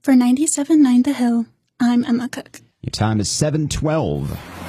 For 97.9 The Hill, I'm Emma Cook. Your time is 7:12.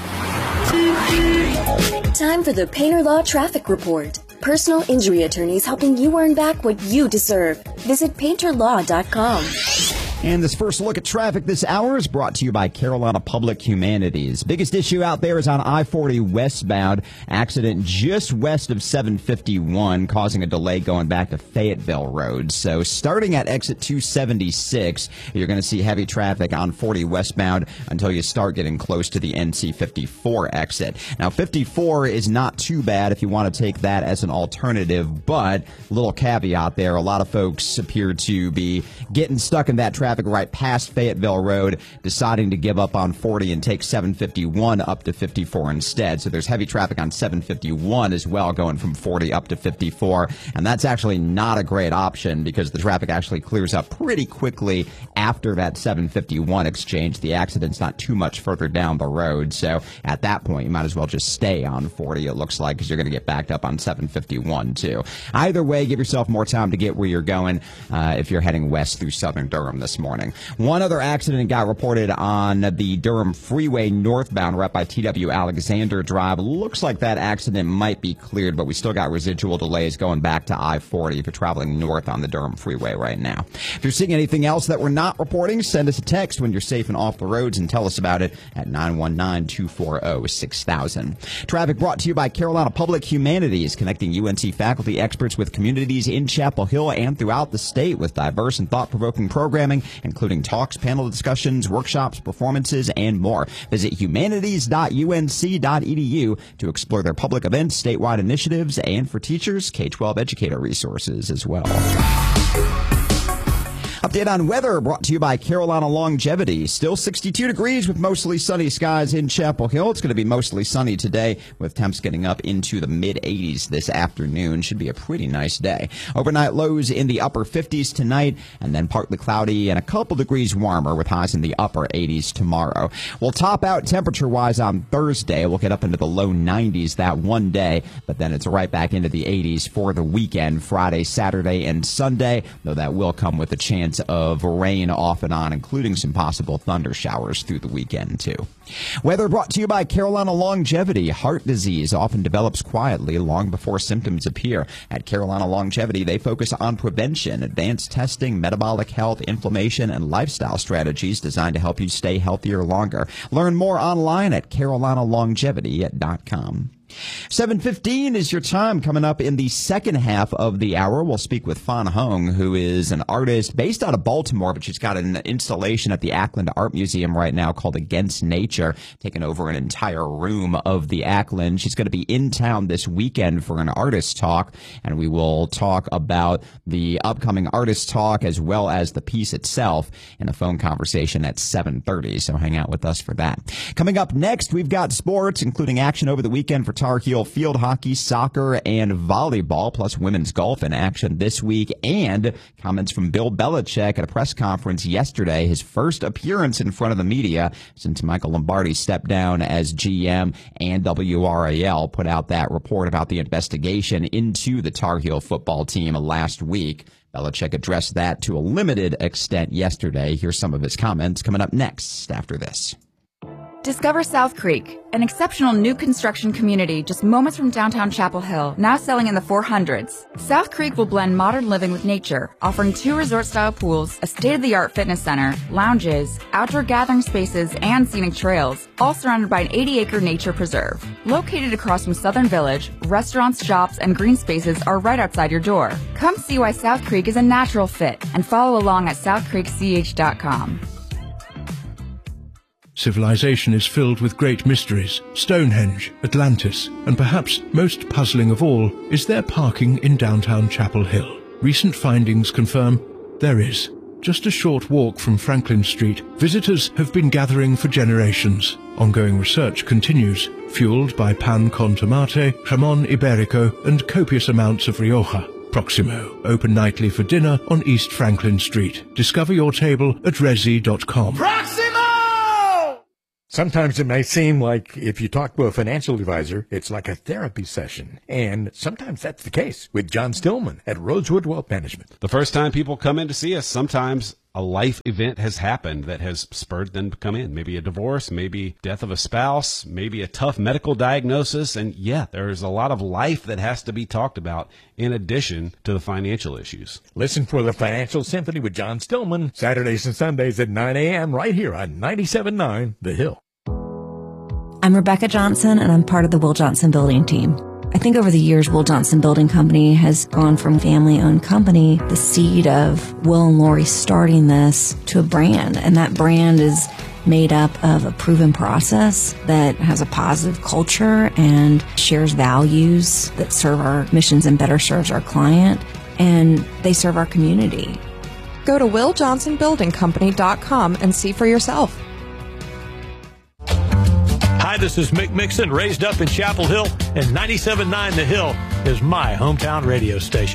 Time for the Painter Law Traffic Report. Personal injury attorneys helping you earn back what you deserve. Visit painterlaw.com. And this first look at traffic this hour is brought to you by Carolina Public Humanities. Biggest issue out there is on I-40 westbound. Accident just west of 751, causing a delay going back to Fayetteville Road. So starting at exit 276, you're going to see heavy traffic on 40 westbound until you start getting close to the NC 54 exit. Now, 54 is not too bad if you want to take that as an alternative, but little caveat there. A lot of folks appear to be getting stuck in that traffic right past Fayetteville Road, deciding to give up on 40 and take 751 up to 54 instead. So there's heavy traffic on 751 as well, going from 40 up to 54. And that's actually not a great option because the traffic actually clears up pretty quickly after that 751 exchange. The accident's not too much further down the road. So at that point, you might as well just stay on 40, it looks like, because you're going to get backed up on 751 too. Either way, give yourself more time to get where you're going if you're heading west through southern Durham this morning. One other accident got reported on the Durham Freeway northbound right by TW Alexander Drive. Looks like that accident might be cleared, but we still got residual delays going back to I-40 if you're traveling north on the Durham Freeway right now. If you're seeing anything else that we're not reporting, send us a text when you're safe and off the roads and tell us about it at 919-240-6000. Traffic brought to you by Carolina Public Humanities, connecting UNC faculty experts with communities in Chapel Hill and throughout the state with diverse and thought-provoking programming, including talks, panel discussions, workshops, performances, and more. Visit humanities.unc.edu to explore their public events, statewide initiatives, and for teachers, K-12 educator resources as well. Update on weather brought to you by Carolina Longevity. Still 62 degrees with mostly sunny skies in Chapel Hill. It's going to be mostly sunny today with temps getting up into the mid-80s this afternoon. Should be a pretty nice day. Overnight lows in the upper 50s tonight and then partly cloudy and a couple degrees warmer with highs in the upper 80s tomorrow. We'll top out temperature-wise on Thursday. We'll get up into the low 90s that one day, but then it's right back into the 80s for the weekend, Friday, Saturday, and Sunday, though that will come with a chance of rain off and on, including some possible thunder showers through the weekend, too. Weather brought to you by Carolina Longevity. Heart disease often develops quietly long before symptoms appear. At Carolina Longevity, they focus on prevention, advanced testing, metabolic health, inflammation, and lifestyle strategies designed to help you stay healthier longer. Learn more online at carolinalongevity.com. 7:15 is your time. Coming up in the second half of the hour, we'll speak with Fan Hong, who is an artist based out of Baltimore, but she's got an installation at the Ackland Art Museum right now called Against Nature, taking over an entire room of the Ackland. She's going to be in town this weekend for an artist talk, and we will talk about the upcoming artist talk as well as the piece itself in a phone conversation at 7:30, so hang out with us for that. Coming up next, we've got sports, including action over the weekend for Tar Heel field hockey, soccer, and volleyball, plus women's golf in action this week, and comments from Bill Belichick at a press conference yesterday, his first appearance in front of the media since Michael Lombardi stepped down as GM, and WRAL put out that report about the investigation into the Tar Heel football team last week. Belichick addressed that to a limited extent yesterday. Here's some of his comments coming up next after this. Discover South Creek, an exceptional new construction community just moments from downtown Chapel Hill, now selling in the 400s. South Creek will blend modern living with nature, offering 2 resort-style pools, a state-of-the-art fitness center, lounges, outdoor gathering spaces, and scenic trails, all surrounded by an 80-acre nature preserve. Located across from Southern Village, restaurants, shops, and green spaces are right outside your door. Come see why South Creek is a natural fit and follow along at southcreekch.com. Civilization is filled with great mysteries. Stonehenge, Atlantis, and perhaps most puzzling of all is there parking in downtown Chapel Hill. Recent findings confirm there is. Just a short walk from Franklin Street, visitors have been gathering for generations. Ongoing research continues, fueled by pan con tomate, jamon iberico, and copious amounts of Rioja. Proximo, open nightly for dinner on East Franklin Street. Discover your table at Resy.com. Sometimes it may seem like if you talk to a financial advisor, it's like a therapy session. And sometimes that's the case with John Stillman at Rosewood Wealth Management. The first time people come in to see us, sometimes a life event has happened that has spurred them to come in. Maybe a divorce, maybe death of a spouse, maybe a tough medical diagnosis. And yeah, there's a lot of life that has to be talked about in addition to the financial issues. Listen for the Financial Symphony with John Stillman, Saturdays and Sundays at 9 a.m. right here on 97.9 The Hill. I'm Rebecca Johnson, and I'm part of the Will Johnson Building team. I think over the years, Will Johnson Building Company has gone from family-owned company, the seed of Will and Lori starting this, to a brand. And that brand is made up of a proven process that has a positive culture and shares values that serve our missions and better serves our client. And they serve our community. Go to WillJohnsonBuildingCompany.com and see for yourself. Hi, this is Mick Mixon, raised up in Chapel Hill, and 97.9 The Hill is my hometown radio station.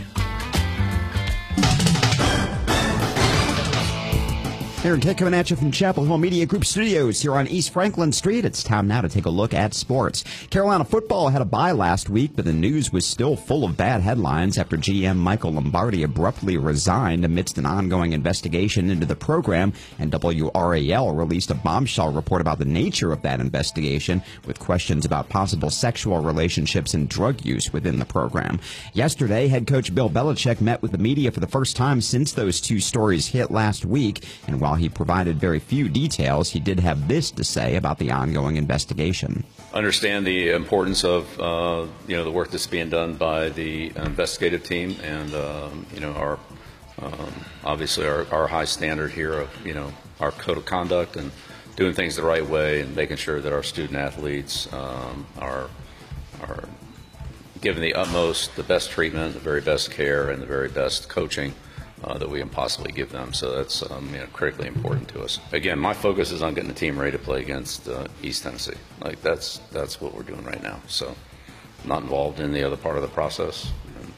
Aaron Kitt coming at you from Chapel Hill Media Group Studios here on East Franklin Street. It's time now to take a look at sports. Carolina football had a bye last week, but the news was still full of bad headlines after GM Michael Lombardi abruptly resigned amidst an ongoing investigation into the program, and WRAL released a bombshell report about the nature of that investigation with questions about possible sexual relationships and drug use within the program. Yesterday, head coach Bill Belichick met with the media for the first time since those two stories hit last week, and while he provided very few details, he did have this to say about the ongoing investigation. Understand the importance of the work that's being done by the investigative team, and our obviously our high standard here of our code of conduct and doing things the right way and making sure that our student athletes are given the best treatment, the very best care, and the very best coaching that we can possibly give them. So that's critically important to us. Again, my focus is on getting the team ready to play against East Tennessee. Like that's what we're doing right now. So I'm not involved in the other part of the process. And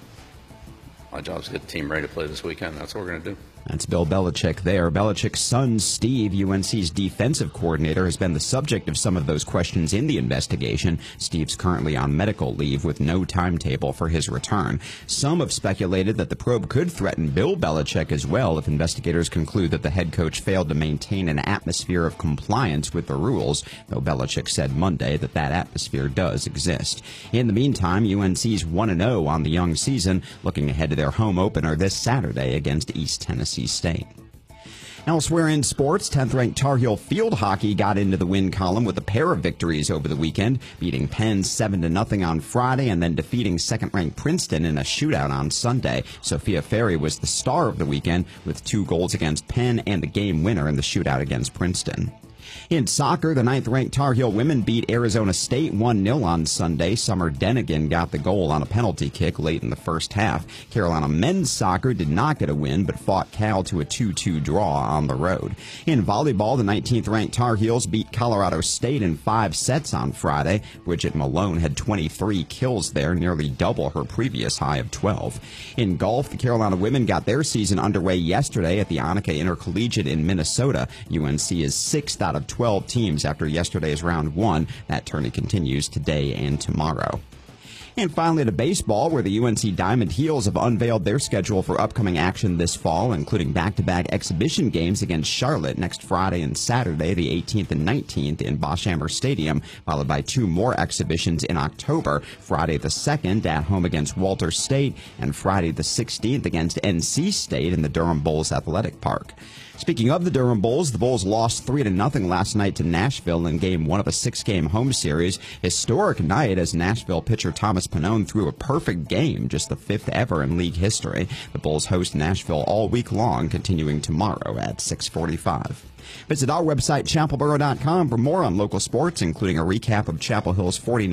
my job is to get the team ready to play this weekend. That's what we're going to do. That's Bill Belichick there. Belichick's son, Steve, UNC's defensive coordinator, has been the subject of some of those questions in the investigation. Steve's currently on medical leave with no timetable for his return. Some have speculated that the probe could threaten Bill Belichick as well if investigators conclude that the head coach failed to maintain an atmosphere of compliance with the rules, though Belichick said Monday that that atmosphere does exist. In the meantime, UNC's 1-0 on the young season, looking ahead to their home opener this Saturday against East Tennessee State. Elsewhere in sports, 10th-ranked Tar Heel field hockey got into the win column with a pair of victories over the weekend, beating Penn 7-0 on Friday and then defeating second-ranked Princeton in a shootout on Sunday. Sophia Ferry was the star of the weekend with 2 goals against Penn and the game winner in the shootout against Princeton. In soccer, the 9th-ranked Tar Heel women beat Arizona State 1-0 on Sunday. Summer Denigan got the goal on a penalty kick late in the first half. Carolina men's soccer did not get a win, but fought Cal to a 2-2 draw on the road. In volleyball, the 19th-ranked Tar Heels beat Colorado State in 5 sets on Friday. Bridget Malone had 23 kills there, nearly double her previous high of 12. In golf, the Carolina women got their season underway yesterday at the Annika Intercollegiate in Minnesota. UNC is 6th out of 12 teams after yesterday's round 1. That tourney continues today and tomorrow. And finally to baseball, where the UNC Diamond Heels have unveiled their schedule for upcoming action this fall, including back-to-back exhibition games against Charlotte next Friday and Saturday, the 18th and 19th in Boshammer Stadium, followed by 2 more exhibitions in October, Friday the 2nd at home against Walter State, and Friday the 16th against NC State in the Durham Bulls Athletic Park. Speaking of the Durham Bulls, the Bulls lost 3-0 last night to Nashville in Game 1 of a 6-game home series. Historic night as Nashville pitcher Thomas Pannone threw a perfect game, just the 5th ever in league history. The Bulls host Nashville all week long, continuing tomorrow at 6:45. Visit our website, chapelboro.com, for more on local sports, including a recap of Chapel Hill's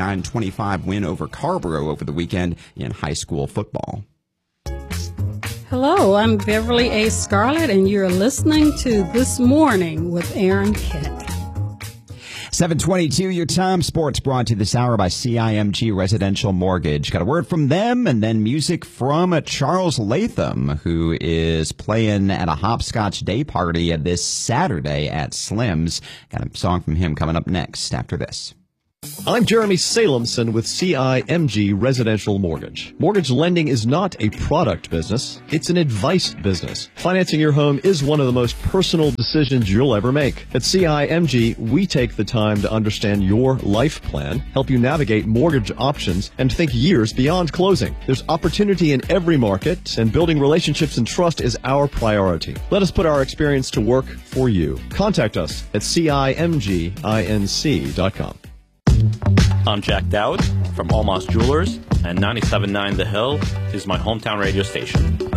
49-25 win over Carrboro over the weekend in high school football. Hello, I'm Beverly A. Scarlett, and you're listening to This Morning with Aaron Kitt. 7:22, your time. Sports brought to you this hour by CIMG Residential Mortgage. Got a word from them, and then music from Charles Latham, who is playing at a hopscotch day party this Saturday at Slim's. Got a song from him coming up next after this. I'm Jeremy Salemson with CIMG Residential Mortgage. Mortgage lending is not a product business, it's an advice business. Financing your home is one of the most personal decisions you'll ever make. At CIMG, we take the time to understand your life plan, help you navigate mortgage options, and think years beyond closing. There's opportunity in every market, and building relationships and trust is our priority. Let us put our experience to work for you. Contact us at CIMGINC.com. I'm Jack Dowd from Almas Jewelers, and 97.9 The Hill is my hometown radio station.